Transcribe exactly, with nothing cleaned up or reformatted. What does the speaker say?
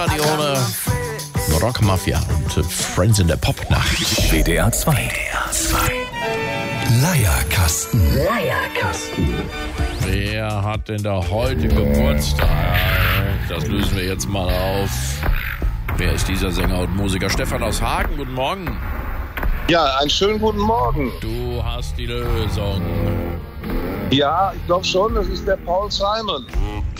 Radione, Rockmafia und Friends in der Popnacht. W D R zwei. W D R zwei. Leierkasten. Leierkasten. Wer hat denn da heute Geburtstag? Das lösen wir jetzt mal auf. Wer ist dieser Sänger und Musiker? Stefan aus Hagen, guten Morgen. Ja, einen schönen guten Morgen. Du hast die Lösung. Ja, ich glaube schon, das ist der Paul Simon.